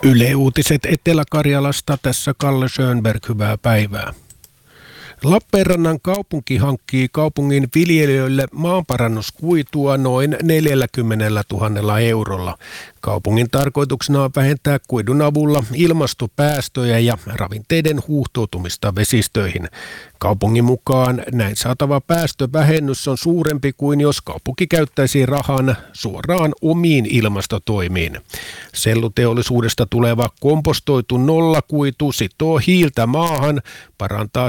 Yle Uutiset Etelä-Karjalasta, tässä Kalle Schönberg, hyvää päivää. Lappeenrannan kaupunki hankkii kaupungin viljelijöille maanparannuskuitua noin 40 000 eurolla. Kaupungin tarkoituksena on vähentää kuidun avulla ilmastopäästöjä ja ravinteiden huuhtoutumista vesistöihin. Kaupungin mukaan näin saatava päästövähennys on suurempi kuin jos kaupunki käyttäisi rahan suoraan omiin ilmastotoimiin. Selluteollisuudesta tuleva kompostoitu nollakuitu sitoo hiiltä maahan, parantaa